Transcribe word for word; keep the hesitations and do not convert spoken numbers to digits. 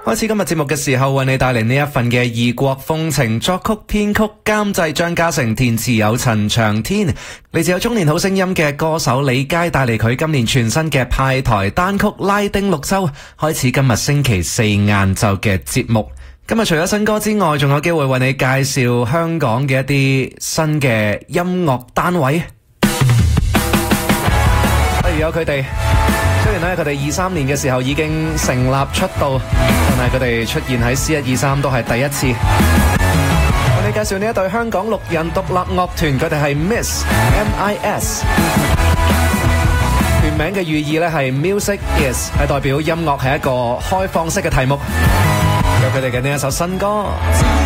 開始今日節目嘅時候，為你帶嚟呢一份嘅異國風情，作曲編曲監製張家誠，填詞有陳長天。嚟自有中年好聲音嘅歌手李佳，帶嚟佢今年全新嘅派台單曲《拉丁綠洲》，開始今日星期四晏晝嘅節目。今日除咗新歌之外，仲有機會為你介紹香港嘅一啲新嘅音樂單位，例如有佢哋。雖然咧佢哋二三年嘅時候已經成立出道，但係佢哋出現喺 C 一 二三都係第一次。我哋介紹呢一隊香港六人獨立樂團，佢哋係 Miss M I S， 全名嘅寓意咧係 Music Is， 係代表音樂係一個開放式嘅題目。有佢哋嘅呢一首新歌。